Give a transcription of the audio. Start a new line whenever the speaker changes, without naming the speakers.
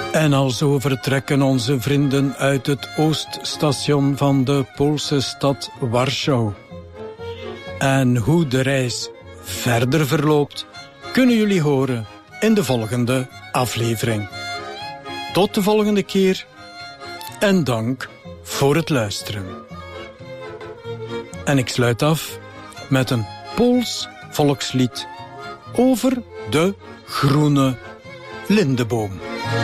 En alzo vertrekken onze vrienden uit het Ooststation van de Poolse stad Warschau. En hoe de reis verder verloopt, kunnen jullie horen in de volgende aflevering. Tot de volgende keer en dank voor het luisteren. En ik sluit af met een Pools volkslied over de groene lindeboom.